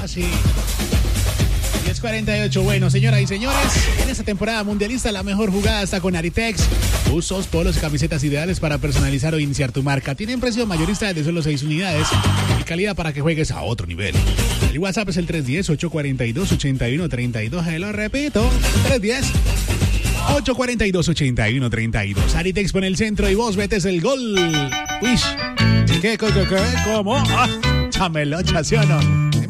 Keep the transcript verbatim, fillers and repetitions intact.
Así. diez cuarenta y ocho. Bueno, señoras y señores, en esta temporada mundialista la mejor jugada está con Aritex. Usos, polos y camisetas ideales para personalizar o iniciar tu marca. Tienen precio mayorista de solo seis unidades y calidad para que juegues a otro nivel. El WhatsApp es el tres uno cero, ocho cuatro dos, ocho uno tres dos. Lo repito, tres uno cero, ocho cuatro dos, ocho uno tres dos. Aritex pone el centro y vos metes el gol. Uy, ¿qué, qué, qué, qué? ¿Cómo? Ah, chamelocha, ¿sí o no?